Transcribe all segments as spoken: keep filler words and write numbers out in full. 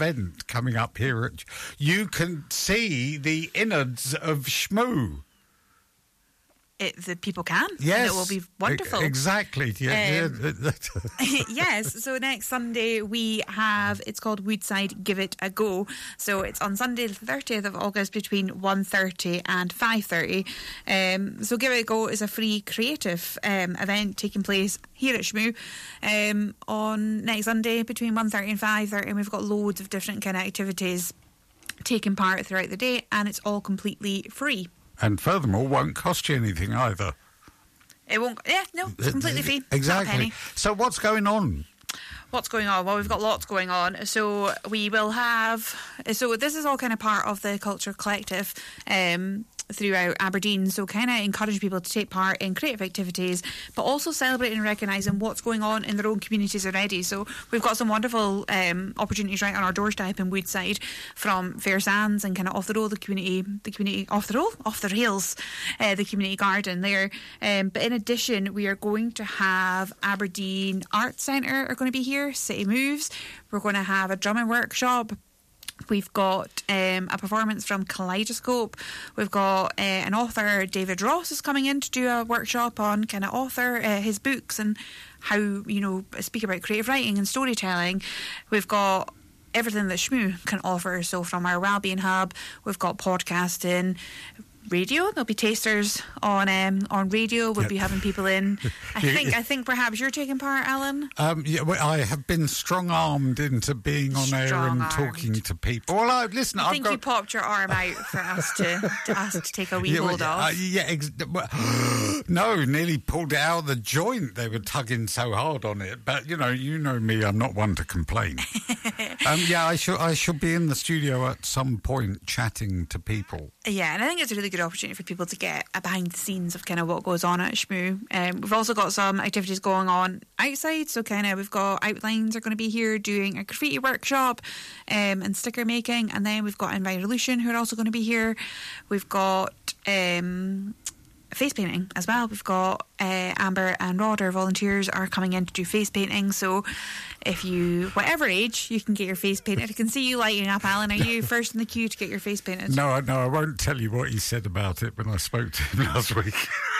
event coming up here. At, you can see the innards of Shmoo. It, the people can. Yes. And it will be wonderful. Exactly. Yeah, um, yeah. Yes. So next Sunday we have, it's called Woodside Give It a Go. So it's on Sunday the thirtieth of August between one thirty and five thirty. Um, so Give It a Go is a free creative um, event taking place here at Shmoo um, on next Sunday between one thirty and five thirty. And we've got loads of different kind of activities taking part throughout the day, and it's all completely free. And furthermore, won't cost you anything either. It won't. Yeah, no, it's completely free. Exactly. So what's going on? What's going on? Well, we've got lots going on. So we will have. So this is all kind of part of the Culture Collective um, throughout Aberdeen. So kind of encourage people to take part in creative activities, but also celebrating and recognising what's going on in their own communities already. So we've got some wonderful um, opportunities right on our doorstep in Woodside, from Fair Sands and kind of off the road, the community, the community off the road, off the rails, uh, the community garden there. Um, but in addition, we are going to have Aberdeen Arts Centre are going to be here. City Moves. We're going to have a drumming workshop. We've got um, a performance from Kaleidoscope. We've got uh, an author, David Ross, is coming in to do a workshop on kind of author, uh, his books and how, you know, speak about creative writing and storytelling. We've got everything that Shmoo can offer. So from our Wellbeing Hub, we've got podcasting, radio. There'll be tasters on um, on radio. We'll yep. be having people in. I think I think perhaps you're taking part, Alan. Um, yeah, well, I have been strong-armed into being on air and talking to people. Well, I, listen, I I've think got... you popped your arm out for us to, to us to take a wee yeah, hold well, of. Uh, yeah, ex- no, nearly pulled it out of the joint. They were tugging so hard on it. But you know, you know me. I'm not one to complain. um, yeah, I should I should be in the studio at some point chatting to people. Yeah, and I think it's a really good opportunity for people to get a behind the scenes of kind of what goes on at Shmoo. Um, we've also got some activities going on outside, so kind of we've got Outlines are going to be here doing a graffiti workshop um, and sticker making, and then we've got Envirolution who are also going to be here. We've got um, face painting as well. We've got uh, Amber and Rod, our volunteers, are coming in to do face painting. So if you, whatever age, you can get your face painted. I can see you lighting up, Alan. Are you first in the queue to get your face painted? No, no, I won't tell you what he said about it when I spoke to him last week.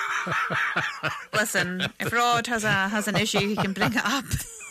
Listen, if Rod has a has an issue, he can bring it up.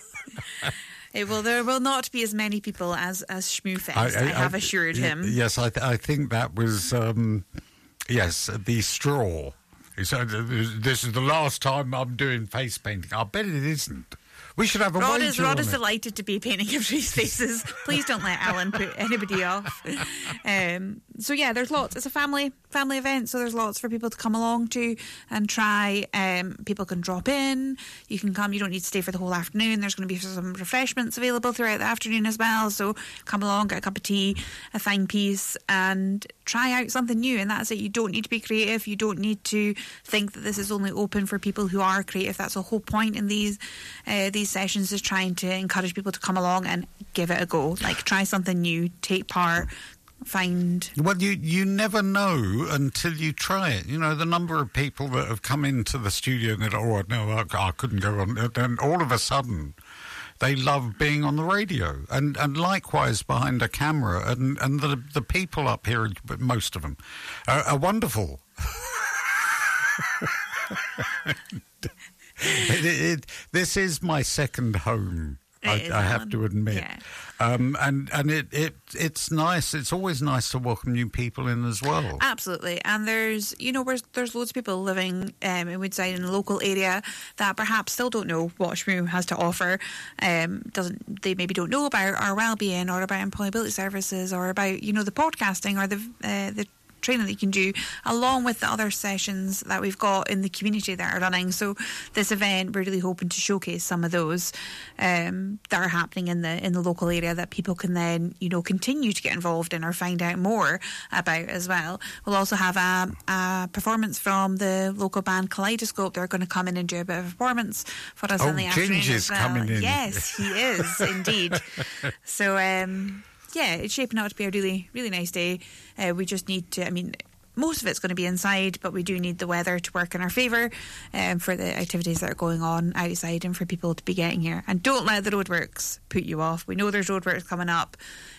It will. There will not be as many people as as Shmoo Fest. I, I, I have I, assured him. Yes, I, th- I think that was um, yes the straw. He said, "This is the last time I'm doing face painting." I bet it isn't. We should have a Rod wager is, Rod on is it. delighted to be painting everybody's faces. Please don't let Alan put anybody off. Um, so yeah, there's lots. It's a family family event, so there's lots for people to come along to and try. Um, people can drop in. You can come. You don't need to stay for the whole afternoon. There's going to be some refreshments available throughout the afternoon as well. So come along, get a cup of tea, a fine piece, and try out something new. And that's it. You don't need to be creative. You don't need to think that this is only open for people who are creative. That's the whole point in these uh, these sessions, is trying to encourage people to come along and give it a go. Like, try something new, take part, find... Well, you, you never know until you try it. You know, the number of people that have come into the studio and they're like, oh, no, I, I couldn't go on. And all of a sudden, they love being on the radio. And, and likewise behind a camera. And, and the, the people up here, most of them, are, are wonderful. It, it, it, this is my second home, I, I have to admit. Yeah. Um, and and it, it it's nice. It's always nice to welcome new people in as well. Absolutely. And there's, you know, there's, there's loads of people living um, in Woodside, in the local area, that perhaps still don't know what Shmoo has to offer. Um, doesn't They maybe don't know about our wellbeing or about employability services or about, you know, the podcasting or the uh, the training that you can do, along with the other sessions that we've got in the community that are running. So this event, we're really hoping to showcase some of those um, that are happening in the in the local area that people can then, you know, continue to get involved in or find out more about as well. We'll also have a, a performance from the local band Kaleidoscope. They're going to come in and do a bit of a performance for us oh, in the afternoon Ginger's as well. coming in. Yes, he is indeed. So um yeah, it's shaping out to be a really, really nice day. Uh, we just need to, I mean, most of it's going to be inside, but we do need the weather to work in our favour um, for the activities that are going on outside and for people to be getting here. And don't let the roadworks put you off. We know there's roadworks coming up.